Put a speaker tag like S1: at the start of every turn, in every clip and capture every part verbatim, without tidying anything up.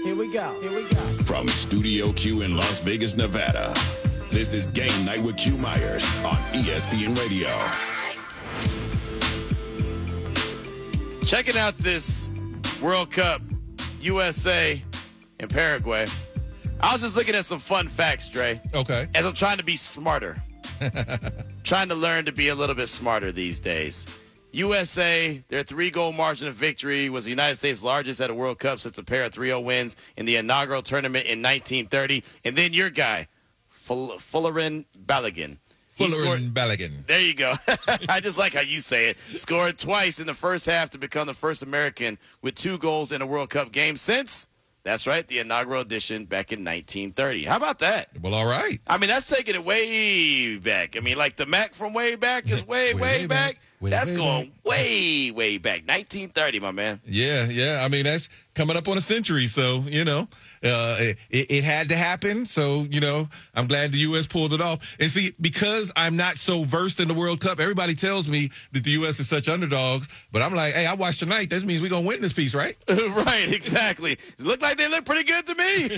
S1: Here we go. Here we go.
S2: From Studio Q in Las Vegas, Nevada, this is Game Night with Q Myers on E S P N Radio.
S3: Checking out this World Cup, U S A and Paraguay. I was just looking at some fun facts, Dre.
S4: Okay.
S3: As I'm trying to be smarter. Trying to learn to be a little bit smarter these days. U S A, their three-goal margin of victory was the United States' largest at a World Cup since a pair of three oh wins in the inaugural tournament in nineteen thirty. And then your guy, Full- Fullerin Balogun. He
S4: Fullerin
S3: scored,
S4: Balogun.
S3: There you go. I just like how you say it. Scored twice in the first half to become the first American with two goals in a World Cup game since, that's right, the inaugural edition back in nineteen thirty. How about that?
S4: Well, all right.
S3: I mean, that's taking it way back. I mean, like the Mac from way back is way, way,
S4: way
S3: back.
S4: back. Way,
S3: that's
S4: way
S3: going
S4: back.
S3: way, way back. nineteen thirty, my man.
S4: Yeah, yeah. I mean, that's coming up on a century. So, you know, uh, it, it had to happen. So, you know, I'm glad the U S pulled it off. And see, because I'm not so versed in the World Cup, everybody tells me that the U S is such underdogs. But I'm like, hey, I watched tonight. That means we're going to win this piece, right?
S3: Right, exactly. It looked like they looked pretty good to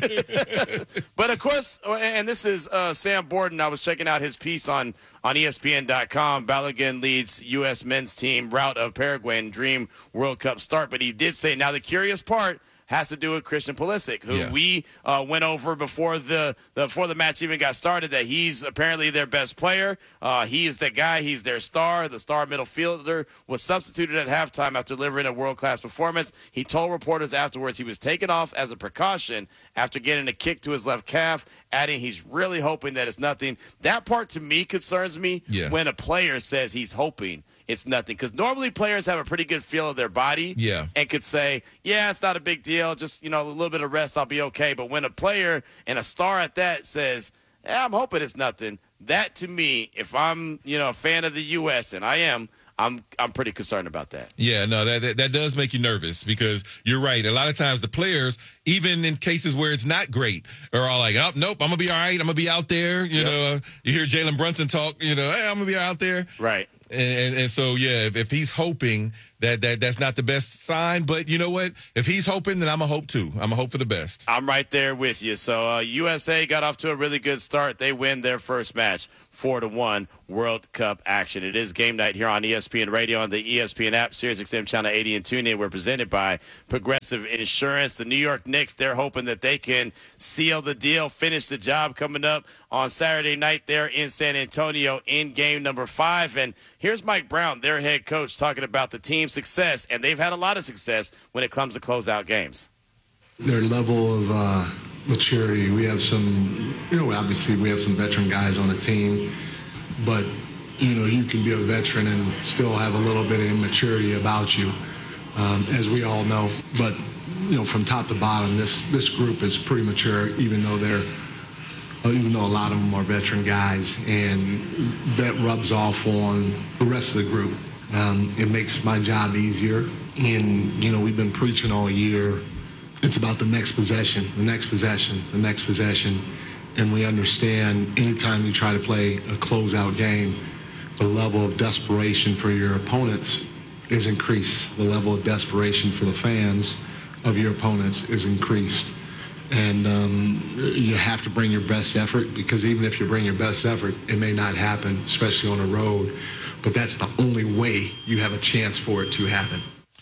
S3: me. But, of course, and this is uh, Sam Borden. I was checking out his piece on, on E S P N dot com. Balogun leads U S men's team route of Paraguay and dream World Cup start. But he did say, now the curious part has to do with Christian Pulisic, who
S4: yeah.
S3: we uh, went over before the, the before the match even got started, that he's apparently their best player. Uh, he is that guy. He's their star. The star middle fielder was substituted at halftime after delivering a world-class performance. He told reporters afterwards he was taken off as a precaution after getting a kick to his left calf, adding he's really hoping that it's nothing. That part to me concerns me
S4: yeah.
S3: when a player says he's hoping it's nothing. Because normally players have a pretty good feel of their body
S4: yeah.
S3: and could say, yeah, it's not a big deal. Just, you know, a little bit of rest, I'll be okay. But when a player and a star at that says, yeah, I'm hoping it's nothing, that to me, if I'm, you know, a fan of the U S, and I am, I'm I'm pretty concerned about that.
S4: Yeah, no, that, that that does make you nervous because you're right. A lot of times the players, even in cases where it's not great, are all like, oh, nope, I'm going to be all right. I'm going to be out there. You
S3: Yep.
S4: know, you hear Jalen Brunson talk, you know, hey, I'm going to be out there.
S3: Right.
S4: And, and, and so, yeah, if, if he's hoping, that, that that's not the best sign. But you know what? If he's hoping, then I'm going to hope too. I'm going to hope for the best.
S3: I'm right there with you. So uh, U S A got off to a really good start. They win their first match, four to one World Cup action. It is game night here on E S P N Radio on the E S P N app, Sirius X M Channel eighty and TuneIn. We're presented by Progressive Insurance. The New York Knicks, they're hoping that they can seal the deal, finish the job coming up on Saturday night there in San Antonio in game number five. And here's Mike Brown, their head coach, talking about the team's success, and they've had a lot of success when it comes to closeout games.
S5: Their level of uh, maturity, we have some, you know, obviously we have some veteran guys on the team, but, you know, you can be a veteran and still have a little bit of immaturity about you, um, as we all know. But, you know, from top to bottom, this, this group is pretty mature, even though they're, even though a lot of them are veteran guys, and that rubs off on the rest of the group. Um, it makes my job easier. And, you know, we've been preaching all year, it's about the next possession, the next possession, the next possession. And we understand anytime you try to play a closeout game, the level of desperation for your opponents is increased. The level of desperation for the fans of your opponents is increased. And um, you have to bring your best effort, because even if you bring your best effort, it may not happen, especially on the road. But that's the only way you have a chance for it to happen.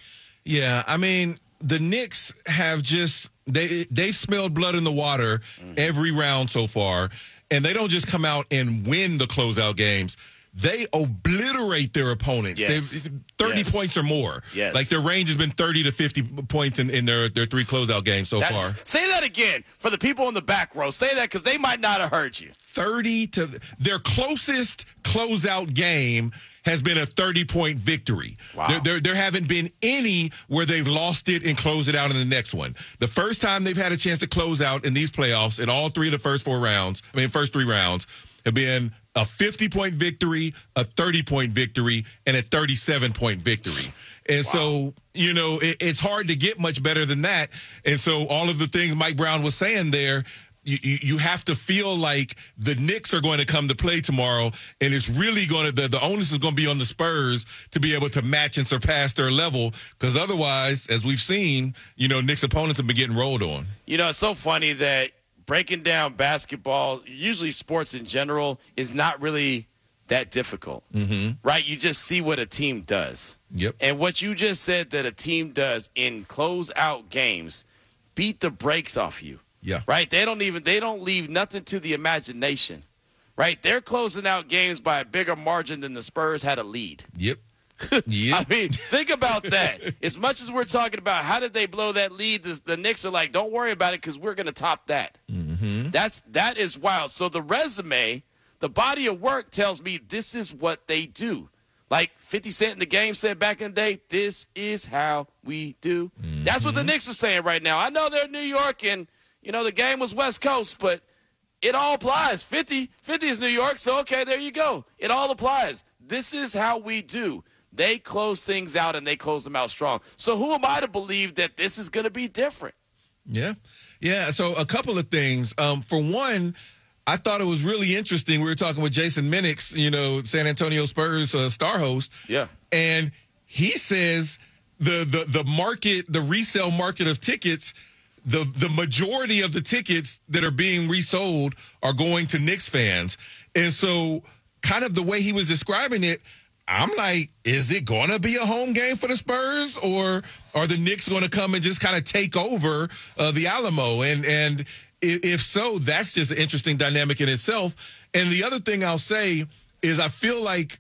S4: Yeah, I mean, the Knicks have just, they they smelled blood in the water mm-hmm. every round so far, and they don't just come out and win the closeout games. They obliterate their opponents.
S3: Yes.
S4: They've thirty
S3: yes.
S4: points or more.
S3: Yes.
S4: Like their range has been thirty to fifty points in, in their, their three closeout games so
S3: That's,
S4: far.
S3: Say that again for the people in the back row. Say that because they might not have heard you.
S4: thirty to their closest closeout game has been a thirty-point victory.
S3: Wow.
S4: There, there, there haven't been any where they've lost it and closed it out in the next one. The first time they've had a chance to close out in these playoffs in all three of the first four rounds, I mean, first three rounds, have been a fifty-point victory, a thirty-point victory, and a thirty-seven-point victory. And wow. so, you know, it, it's hard to get much better than that. And so all of the things Mike Brown was saying there, you, you have to feel like the Knicks are going to come to play tomorrow, and it's really going to the, the onus is going to be on the Spurs to be able to match and surpass their level, because otherwise, as we've seen, you know, Knicks opponents have been getting rolled on.
S3: You know, it's so funny that breaking down basketball, usually sports in general, is not really that difficult,
S4: mm-hmm.
S3: right? You just see what a team does.
S4: Yep.
S3: And what you just said that a team does in close-out games, beat the brakes off you.
S4: Yeah.
S3: Right? They don't even they don't leave nothing to the imagination. Right? They're closing out games by a bigger margin than the Spurs had a lead.
S4: Yep. Yep.
S3: I mean, think about that. As much as we're talking about how did they blow that lead, the, the Knicks are like, don't worry about it because we're going to top that.
S4: Mm-hmm.
S3: That's that is wild. So the resume, the body of work tells me this is what they do. Like fifty Cent in the Game said back in the day, this is how we do. Mm-hmm. That's what the Knicks are saying right now. I know they're New York and, you know, the game was West Coast, but it all applies. fifty, fifty is New York, so okay, there you go. It all applies. This is how we do. They close things out, and they close them out strong. So who am I to believe that this is going to be different?
S4: Yeah. Yeah, so a couple of things. Um, for one, I thought it was really interesting. We were talking with Jason Minix, you know, San Antonio Spurs uh, star host.
S3: Yeah.
S4: And he says the, the, the market, the resale market of tickets – The the majority of the tickets that are being resold are going to Knicks fans. And so kind of the way he was describing it, I'm like, is it going to be a home game for the Spurs, or are the Knicks going to come and just kind of take over uh, the Alamo? And, and if so, that's just an interesting dynamic in itself. And the other thing I'll say is I feel like,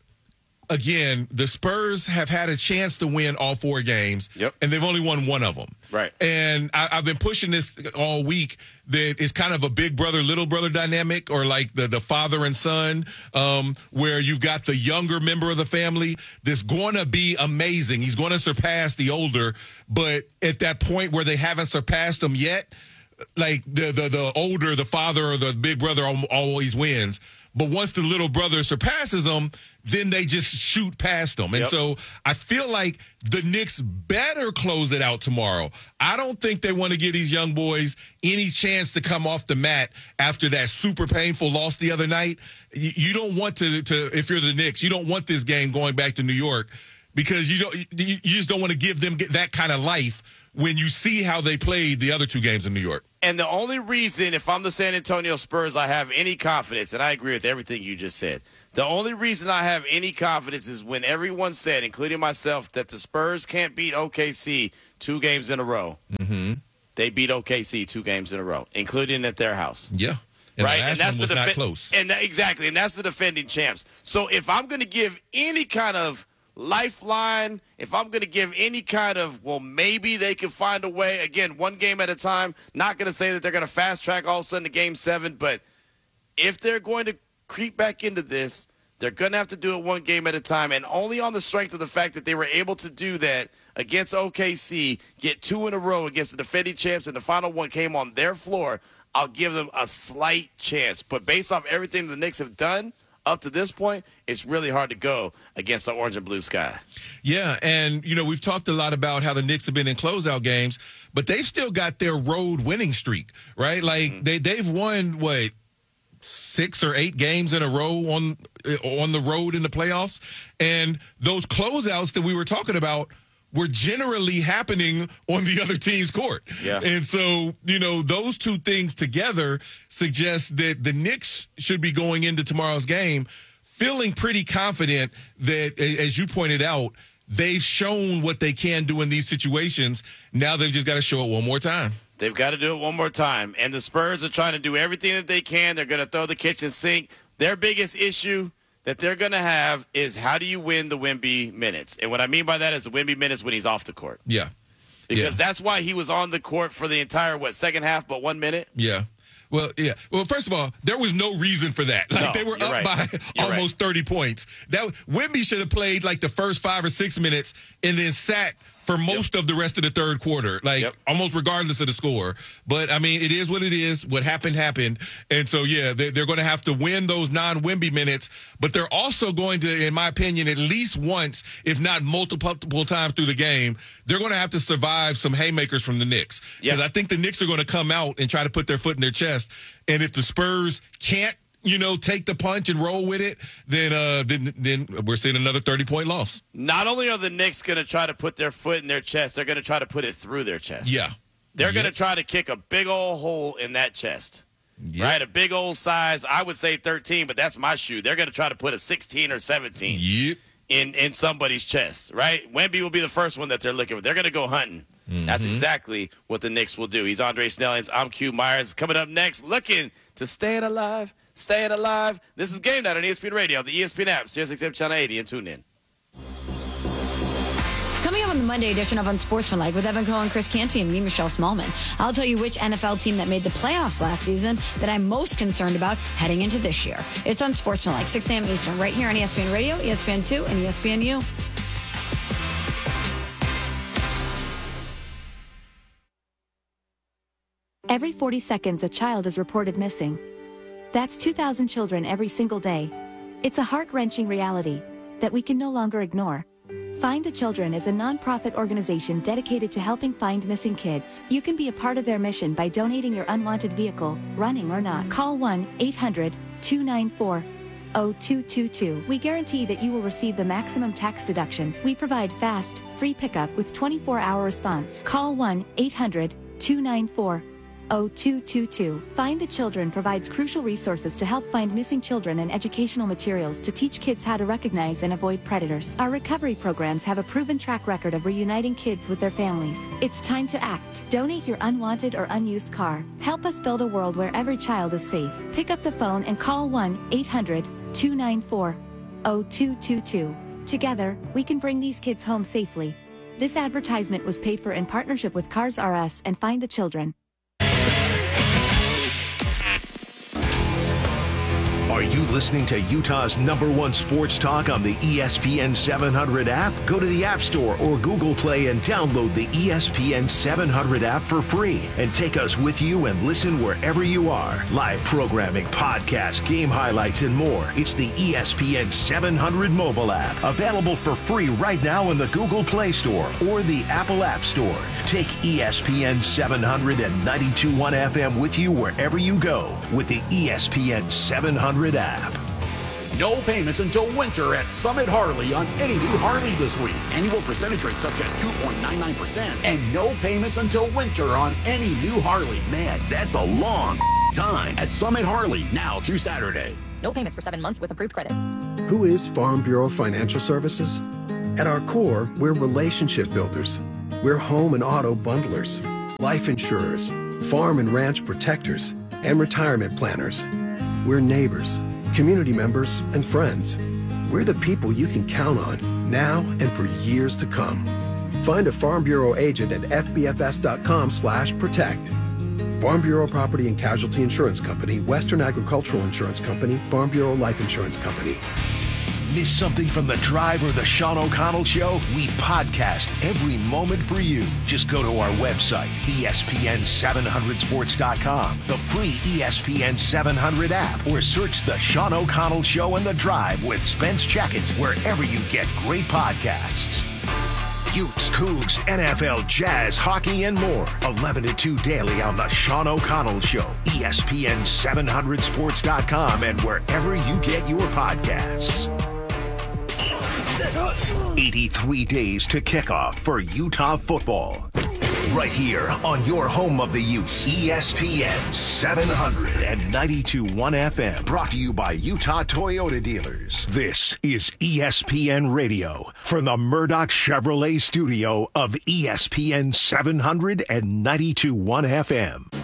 S4: again, the Spurs have had a chance to win all four games,
S3: yep.
S4: and they've only won one of them.
S3: Right.
S4: And I, I've been pushing this all week that it's kind of a big brother, little brother dynamic, or like the, the father and son, um, where you've got the younger member of the family that's going to be amazing. He's going to surpass the older, but at that point where they haven't surpassed him yet, like the, the, the older, the father or the big brother always wins. But once the little brother surpasses them, then they just shoot past them. And
S3: yep.
S4: so I feel like the Knicks better close it out tomorrow. I don't think they want to give these young boys any chance to come off the mat after that super painful loss the other night. You don't want to, to if you're the Knicks, you don't want this game going back to New York, because you don't, you just don't want to give them that kind of life when you see how they played the other two games in New York.
S3: And the only reason, if I'm the San Antonio Spurs, I have any confidence, and I agree with everything you just said, the only reason I have any confidence is when everyone said, including myself, that the Spurs can't beat O K C two games in a row.
S4: Mm-hmm.
S3: They beat O K C two games in a row, including at their house.
S4: Yeah. And
S3: right,
S4: the last
S3: and that's
S4: one was
S3: the defen-
S4: not close.
S3: And that, exactly, and that's the defending champs. So if I'm going to give any kind of lifeline, if I'm going to give any kind of, well, maybe they can find a way, again, one game at a time, not going to say that they're going to fast track all of a sudden to game seven, but if they're going to creep back into this, they're going to have to do it one game at a time, and only on the strength of the fact that they were able to do that against O K C, get two in a row against the defending champs, and the final one came on their floor, I'll give them a slight chance. But based off everything the Knicks have done up to this point, it's really hard to go against the orange and blue sky.
S4: Yeah, and, you know, we've talked a lot about how the Knicks have been in closeout games, but they've still got their road winning streak, right? Like, mm-hmm. they, they've won, what, six or eight games in a row on on the road in the playoffs. And those closeouts that we were talking about were generally happening on the other team's court.
S3: Yeah.
S4: And so, you know, those two things together suggest that the Knicks should be going into tomorrow's game feeling pretty confident that, as you pointed out, they've shown what they can do in these situations. Now they've just got to show it one more time.
S3: They've got to do it one more time. And the Spurs are trying to do everything that they can. They're going to throw the kitchen sink. Their biggest issue that they're going to have is how do you win the Wemby minutes? And what I mean by that is the Wemby minutes when he's off the court.
S4: Yeah.
S3: Because
S4: yeah.
S3: that's why he was on the court for the entire, what, second half, but one minute?
S4: Yeah. Well, yeah. Well, first of all, there was no reason for that. Like,
S3: no,
S4: they were up
S3: right.
S4: by
S3: you're
S4: almost
S3: right.
S4: thirty points. That Wemby should have played like the first five or six minutes and then sat for most yep. of the rest of the third quarter, like yep. almost regardless of the score. But, I mean, it is what it is. What happened, happened. And so, yeah, they, they're going to have to win those non-Wemby minutes. But they're also going to, in my opinion, at least once, if not multiple, multiple times through the game, they're going to have to survive some haymakers from the Knicks. Because yep. I think the Knicks are going to come out and try to put their foot in their chest. And if the Spurs can't, you know, take the punch and roll with it, then uh, then then we're seeing another thirty-point loss.
S3: Not only are the Knicks going to try to put their foot in their chest, they're going to try to put it through their chest.
S4: Yeah.
S3: They're
S4: yep.
S3: going to try to kick a big old hole in that chest.
S4: Yep.
S3: Right? A big old size, I would say thirteen, but that's my shoe. They're going to try to put a sixteen or seventeen
S4: yep.
S3: in, in somebody's chest, right? Wemby will be the first one that they're looking for. They're going to go hunting. Mm-hmm. That's exactly what the Knicks will do. He's Andre Snellings. I'm Q Myers. Coming up next, looking to staying alive. Staying alive. This is Game Night on E S P N Radio, the E S P N app, Sirius X M Channel eighty, and tune in.
S1: Coming up on the Monday edition of Unsportsmanlike with Evan Cohen, Chris Canty, and me, Michelle Smallman, I'll tell you which N F L team that made the playoffs last season that I'm most concerned about heading into this year. It's Unsportsmanlike, six a.m. Eastern, right here on E S P N Radio, E S P N two, and E S P N U.
S6: Every forty seconds, a child is reported missing. That's two thousand children every single day. It's a heart-wrenching reality that we can no longer ignore. Find the Children is a non-profit organization dedicated to helping find missing kids. You can be a part of their mission by donating your unwanted vehicle, running or not. Call one eight hundred two nine four zero two two two. We guarantee that you will receive the maximum tax deduction. We provide fast, free pickup with twenty-four hour response. Call one eight hundred two nine four zero two two two. oh two two two. Find the Children provides crucial resources to help find missing children and educational materials to teach kids how to recognize and avoid predators. Our recovery programs have a proven track record of reuniting kids with their families. It's time to act. Donate your unwanted or unused car. Help us build a world where every child is safe. Pick up the phone and call one eight hundred two nine four zero two two two. Together, we can bring these kids home safely. This advertisement was paid for in partnership with Cars R Us and Find the Children.
S7: Are you listening to Utah's number one sports talk on the E S P N seven hundred app? Go to the App Store or Google Play and download the E S P N seven hundred app for free and take us with you and listen wherever you are. Live programming, podcasts, game highlights, and more. It's the E S P N seven hundred mobile app, available for free right now in the Google Play Store or the Apple App Store. Take E S P N seven hundred and ninety-two point one F M with you wherever you go with the E S P N seven hundred app.
S8: No payments until winter at Summit Harley on any new Harley this week. Annual percentage rates such as two point nine nine percent. And no payments until winter on any new Harley.
S7: Man, that's a long time.
S8: At Summit Harley, now through Saturday.
S9: No payments for seven months with approved credit.
S10: Who is Farm Bureau Financial Services? At our core, we're relationship builders. We're home and auto bundlers, life insurers, farm and ranch protectors, and retirement planners. We're neighbors, community members, and friends. We're the people you can count on now and for years to come. Find a Farm Bureau agent at f b f s dot com slash protect. Farm Bureau Property and Casualty Insurance Company, Western Agricultural Insurance Company, Farm Bureau Life Insurance Company.
S7: Miss something from The Drive or The Sean O'Connell Show? We podcast every moment for you. Just go to our website, E S P N seven hundred sports dot com, the free E S P N seven hundred app, or search The Sean O'Connell Show and The Drive with Spence Checkins wherever you get great podcasts. Utes, Cougs, N F L, Jazz, hockey, and more. eleven to two daily on The Sean O'Connell Show, E S P N seven hundred sports dot com, and wherever you get your podcasts. eighty-three days to kickoff for Utah football. Right here on your home of the Utes, E S P N seven ninety-two point one F M. Brought to you by Utah Toyota Dealers. This is E S P N Radio from the Murdoch Chevrolet studio of E S P N seven ninety-two point one F M.